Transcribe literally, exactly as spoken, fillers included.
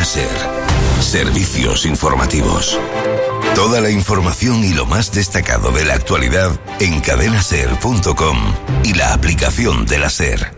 Cadena SER. Servicios informativos. Toda la información y lo más destacado de la actualidad en cadena ser punto com y la aplicación de la SER.